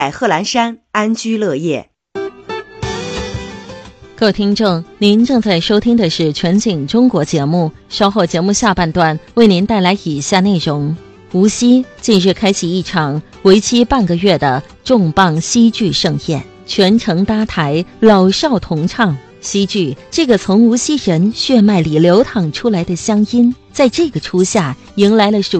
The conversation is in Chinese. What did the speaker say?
在贺兰山安居乐业。 各位听众，您正在收听的是全景中国节目，稍后节目下半段为您带来以下内容。无锡近日开启一场为期半个月的重磅戏剧盛宴，全程搭台，老少同唱。戏剧这个从无锡人血脉里流淌出来的乡音，在这个初夏迎来了属